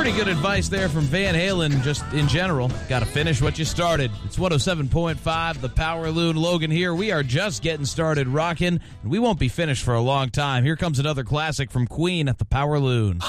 Pretty good advice there from Van Halen, just in general. Got to finish what you started. It's 107.5, the Power Loon. Logan here. We are just getting started rocking, and we won't be finished for a long time. Here comes another classic from Queen at the Power Loon.